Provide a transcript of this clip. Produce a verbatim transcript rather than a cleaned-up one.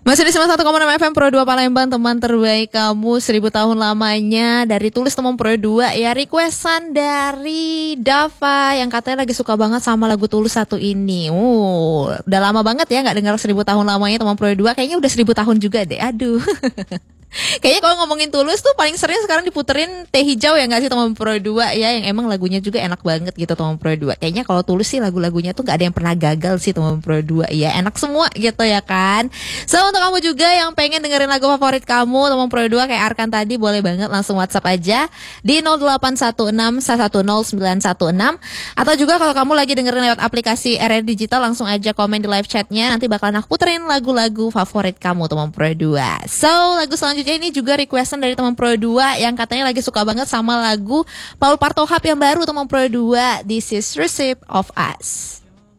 Masih di sembilan puluh satu koma enam F M Pro dua Palembang, teman terbaik kamu seribu tahun lamanya. Dari tulis teman Pro dua ya, requestan dari Dava yang katanya lagi suka banget sama lagu Tulus satu ini. Uh, udah lama banget ya nggak dengar seribu tahun lamanya teman Pro dua. Kayaknya udah seribu tahun juga deh. Aduh. Kayaknya kalau ngomongin Tulus tuh paling sering sekarang diputerin Teh Hijau ya nggak sih teman Pro dua ya, yang emang lagunya juga enak banget gitu teman Pro dua. Kayaknya kalau Tulus sih lagu-lagunya tuh nggak ada yang pernah gagal sih teman Pro dua ya, enak semua gitu ya kan. So untuk kamu juga yang pengen dengerin lagu favorit kamu teman Pro dua kayak Arkan tadi, boleh banget langsung WhatsApp aja di nol delapan satu enam satu nol sembilan satu enam, atau juga kalau kamu lagi dengerin lewat aplikasi R R Digital langsung aja komen di live chatnya, nanti bakalan aku puterin lagu-lagu favorit kamu teman Pro dua. So lagu selanjutnya ini juga requestan dari teman Pro dua yang katanya lagi suka banget sama lagu Paul Partohap yang baru teman Pro dua, This Is Receipt of Us.